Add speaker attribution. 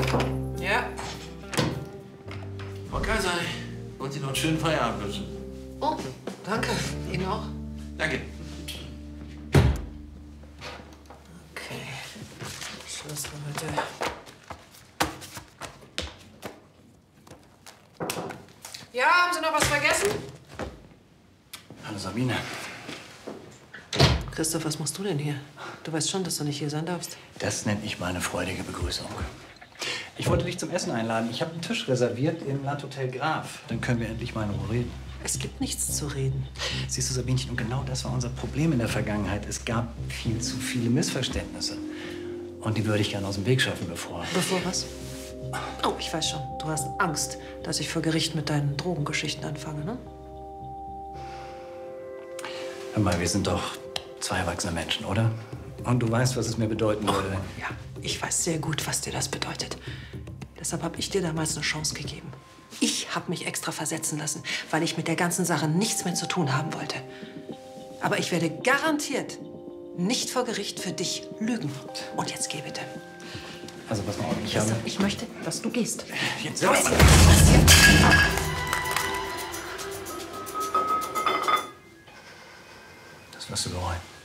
Speaker 1: Ja.
Speaker 2: Frau Kaiser, wollen Sie noch einen schönen Feierabend wünschen?
Speaker 1: Oh, danke. Ihnen auch?
Speaker 2: Danke.
Speaker 1: Okay. Schluss für heute. Ja, haben Sie noch was vergessen?
Speaker 3: Hallo Sabine.
Speaker 1: Christoph, was machst du denn hier? Du weißt schon, dass du nicht hier sein darfst.
Speaker 3: Das nenne ich meine freudige Begrüßung. Ich wollte dich zum Essen einladen. Ich habe einen Tisch reserviert im Landhotel Graf. Dann können wir endlich mal in Ruhe reden.
Speaker 1: Es gibt nichts zu reden.
Speaker 3: Siehst du, Sabinchen, und genau das war unser Problem in der Vergangenheit. Es gab viel zu viele Missverständnisse. Und die würde ich gerne aus dem Weg schaffen, bevor...
Speaker 1: Bevor was? Oh, ich weiß schon. Du hast Angst, dass ich vor Gericht mit deinen Drogengeschichten anfange, ne?
Speaker 3: Hör mal, wir sind doch zwei erwachsene Menschen, oder? Und du weißt, was es mir bedeuten würde.
Speaker 1: Ja, ich weiß sehr gut, was dir das bedeutet. Deshalb habe ich dir damals eine Chance gegeben. Ich habe mich extra versetzen lassen, weil ich mit der ganzen Sache nichts mehr zu tun haben wollte. Aber ich werde garantiert nicht vor Gericht für dich lügen. Und jetzt geh bitte.
Speaker 3: Also pass mal auf,
Speaker 1: Ich möchte, dass du gehst.
Speaker 3: Jetzt
Speaker 1: Was?
Speaker 3: Das wirst du bereuen.